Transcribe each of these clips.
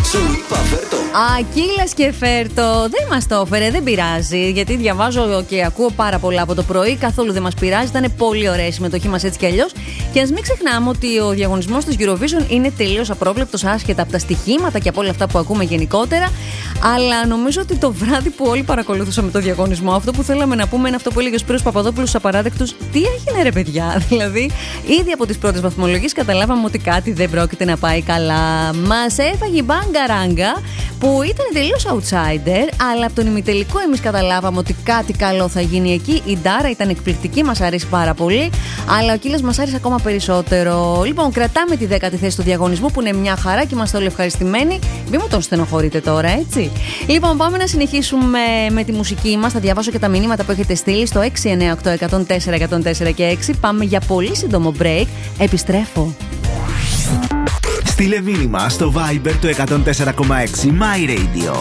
Σου είπα φέρτο. Ακύλας και φέρτο. Δεν μας το έφερε, δεν πειράζει. Γιατί διαβάζω και ακούω πάρα πολλά από το πρωί. Καθόλου δεν μας πειράζει. Ήταν πολύ ωραία η συμμετοχή μας έτσι κι αλλιώς. Και ας μην ξεχνάμε ότι ο διαγωνισμός της Eurovision είναι τελείως απρόβλεπτος, άσχετα από τα στοιχήματα και από όλα αυτά που ακούμε γενικότερα. Αλλά νομίζω ότι το βράδυ που όλοι παρακολουθούσαμε το διαγωνισμό, αυτό που θέλαμε να πούμε είναι αυτό που έλεγε ο Σπύρος Παπαδόπουλος στους Απαράδεκτους. Τι έγινε, ρε παιδιά? Δηλαδή, ήδη από τις πρώτες βαθμολογίες καταλάβαμε ότι κάτι δεν πρόκειται να πάει καλά. Μας έφαγε η Μπαγκαράγκα, που ήταν τελείως outsider, αλλά από τον ημιτελικό εμείς καταλάβαμε ότι κάτι καλό θα γίνει εκεί. Η Ντάρα ήταν εκπληκτική, μας αρέσει πάρα πολύ, αλλά ο Κύλας μας άρεσε ακόμα περισσότερο. Λοιπόν, κρατάμε τη 10η θέση του διαγωνισμού, που είναι μια χαρά και είμαστε όλοι ευχαριστημένοι. Μην μου τον στενοχωρείτε τώρα, έτσι. Λοιπόν, πάμε να συνεχίσουμε με τη μουσική μας. Θα διαβάσω και τα μηνύματα που έχετε στείλει στο 698-104-104 και 6. Πάμε για πολύ σύντομο break. Επιστρέφω. Στείλε μήνυμα στο Viber του 104,6 My Radio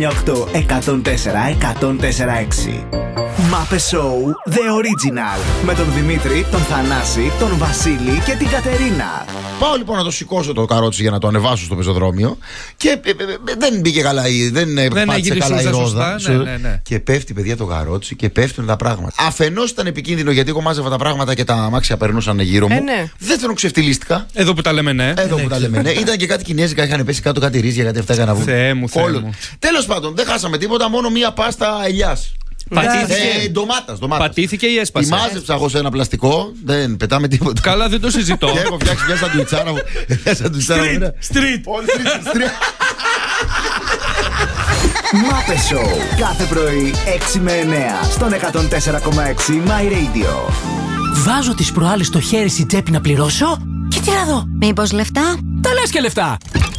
698-104-104-6. Μάπε Show The Original. Με τον Δημήτρη, τον Θανάση, τον Βασίλη και την Κατερίνα. Πάω λοιπόν να το σηκώσω το καρότσι για να το ανεβάσω στο πεζοδρόμιο. Και δεν πήγε καλά, δεν πάτησε καλά η ρόδα. Ναι. Και πέφτει, παιδιά, το καρότσι και πέφτουν τα πράγματα. Αφενός ήταν επικίνδυνο γιατί εγώ μάζευα τα πράγματα και τα αμάξια περνούσαν γύρω μου. Ναι. Δεύτερον, ξεφτυλίστηκα. Εδώ που τα λέμε, ναι. Ήταν και κάτι κινέζικα, είχαν πέσει κάτω κάτι ρύζια, κάτι αυτά έκανα. Θεέ μου. Τέλος πάντων, δεν χάσαμε τίποτα, μόνο μία πάστα ελιάς. Ντομάτας. Πατήθηκε ή έσπασε? Τη μάζεψα εγώ σε ένα πλαστικό. Δεν πετάμε τίποτα. Καλά, δεν το συζητώ. Και έχω φτιάξει μια σαντουιτσάρα μου. Street. Μάπε Show. Κάθε πρωί 6 με 9 στον 104,6 My Radio. Βάζω τις προάλλες στο χέρι στην τσέπη να πληρώσω και τι να δω? Μήπως λεφτά? Τα λες και λεφτά.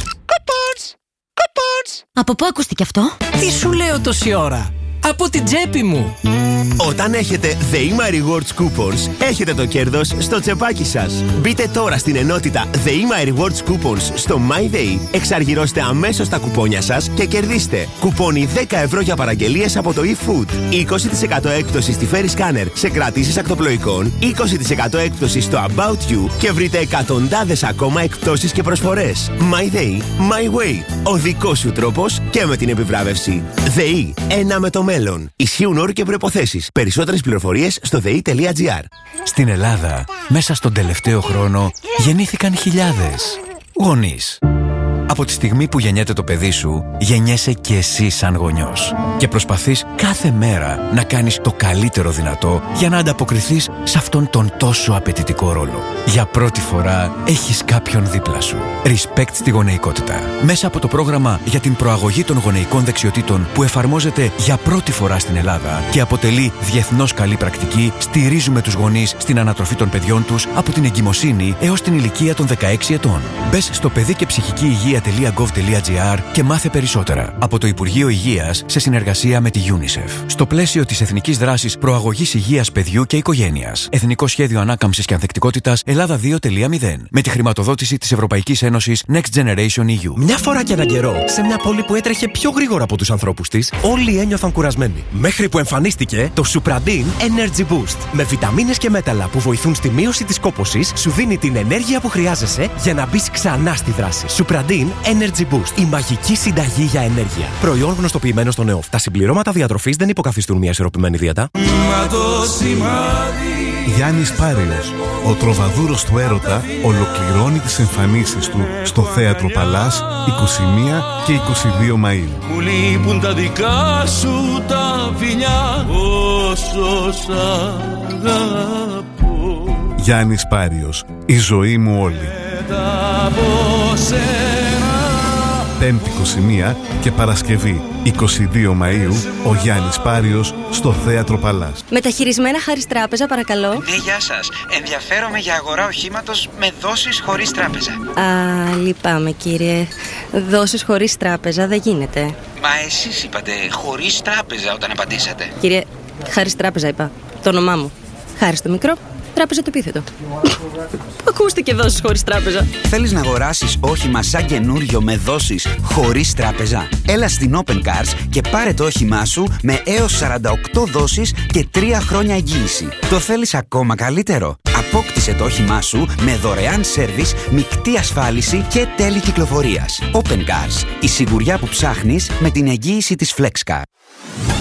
Κουπόνς. Από πού ακούστηκε αυτό? Τι σου λέω τόση ώρα? Από την τσέπη μου. Όταν έχετε The My Rewards Coupons, έχετε το κέρδος στο τσεπάκι σας. Μπείτε τώρα στην ενότητα The My Rewards Coupons στο MyDay, εξαργυρώστε αμέσως τα κουπόνια σας και κερδίστε κουπόνι 10 ευρώ για παραγγελίες από το eFood, 20% έκπτωση στη Ferry Scanner σε κρατήσεις ακτοπλοϊκών, 20% έκπτωση στο About You και βρείτε εκατοντάδες ακόμα εκπτώσεις και προσφορές. MyDay, My Way. Ο δικός σου τρόπος και με την επιβράβευση. ΔΕΗ, ένα με το μέλλον. Ισχύουν όροι και προϋποθέσεις. Περισσότερες πληροφορίες στο ΔΕΗ.gr. Στην Ελλάδα, μέσα στον τελευταίο χρόνο, γεννήθηκαν χιλιάδες γονείς. Από τη στιγμή που γεννιέται το παιδί σου, γεννιέσαι και εσύ σαν γονιός. Και προσπαθείς κάθε μέρα να κάνεις το καλύτερο δυνατό για να ανταποκριθείς σε αυτόν τον τόσο απαιτητικό ρόλο. Για πρώτη φορά έχεις κάποιον δίπλα σου. Respect στη γονεϊκότητα. Μέσα από το πρόγραμμα για την προαγωγή των γονεϊκών δεξιοτήτων που εφαρμόζεται για πρώτη φορά στην Ελλάδα και αποτελεί διεθνώς καλή πρακτική, στηρίζουμε τους γονείς στην ανατροφή των παιδιών τους από την εγκυμοσύνη έως την ηλικία των 16 ετών. Μπες στο παιδί και ψυχική υγεία.gov.gr και μάθε περισσότερα από το Υπουργείο Υγείας σε συνεργασία με τη UNICEF. Στο πλαίσιο της Εθνικής Δράσης Προαγωγής Υγείας Παιδιού και Οικογένειας. Εθνικό Σχέδιο Ανάκαμψης και Ανθεκτικότητας Ελλάδα 2.0. Με τη χρηματοδότηση της Ευρωπαϊκής Ένωσης Next Generation EU. Μια φορά και έναν καιρό, σε μια πόλη που έτρεχε πιο γρήγορα από τους ανθρώπους της, όλοι ένιωθαν κουρασμένοι. Μέχρι που εμφανίστηκε το Supradin Energy Boost. Με βιταμίνες και μέταλλα που βοηθούν στη μείωση της κόπωσης, σου δίνει την ενέργεια που χρειάζεσαι για να μπεις ξανά στη δράση. Supradin Energy Boost. Η μαγική συνταγή για ενέργεια. Προϊόν γνωστοποιημένο στο ΝΕΟΦ. Τα συμπληρώματα διατροφής δεν υποκαθιστούν μια ισορροπημένη δίαιτα. Γιάννης Πάριος, ο τροβαδούρος του έρωτα, ολοκληρώνει τις εμφανίσεις του στο Θέατρο Παλάς 21 και 22 Μαΐου. Μου λείπουν τα δικά σου τα φιλιά, όσο σ' αγαπώ. Γιάννης Πάριος, η ζωή μου όλη. Πέμπτη 21 και Παρασκευή 22 Μαΐου, ο Γιάννης Πάριος στο Θέατρο Παλάς. Μεταχειρισμένα Χάρις Τράπεζα, παρακαλώ. Ναι, γεια σας. Ενδιαφέρομαι για αγορά οχήματος με δόσεις χωρίς τράπεζα. Α, λυπάμαι κύριε. Δόσεις χωρίς τράπεζα δεν γίνεται. Μα εσείς είπατε χωρίς τράπεζα όταν απαντήσατε. Κύριε, Χάρις Τράπεζα είπα. Το όνομά μου. Χάρις το μικρό, τράπεζα το επίθετο. Ακούστηκε δόσεις χωρίς τράπεζα. Θέλεις να αγοράσεις όχημα σαν καινούριο με δόσεις χωρίς τράπεζα? Έλα στην Open Cars και πάρε το όχημά σου με έως 48 δόσεις και 3 χρόνια εγγύηση. Το θέλεις ακόμα καλύτερο? Απόκτησε το όχημά σου με δωρεάν σέρβις, μεικτή ασφάλιση και τέλη κυκλοφορίας. Open Cars. Η σιγουριά που ψάχνεις με την εγγύηση της Flexcar.